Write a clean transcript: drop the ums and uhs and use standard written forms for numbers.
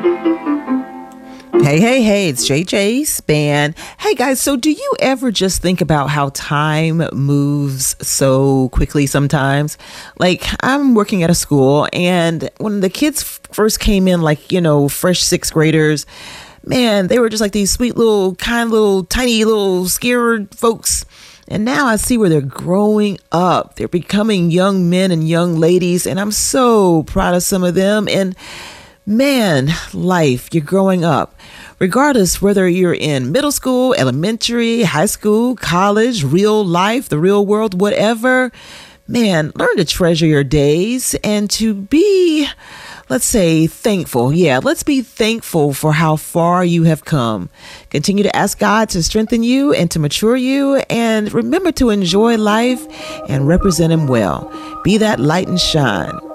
Hey, it's JJ Span. Hey guys, so do you ever just think about how time moves so quickly sometimes? Like, I'm working at a school, and when the kids first came in, like, fresh sixth graders, man, they were just like these sweet little, kind little, tiny little scared folks. And now I see where they're growing up. They're becoming young men and young ladies, and I'm so proud of some of them. And man, life, you're growing up. Regardless whether you're in middle school, elementary, high school, college, real life, the real world, whatever, man, learn to treasure your days and to be, let's say, thankful. Yeah, let's be thankful for how far you have come. Continue to ask God to strengthen you and to mature you, and remember to enjoy life and represent Him well. Be that light and shine.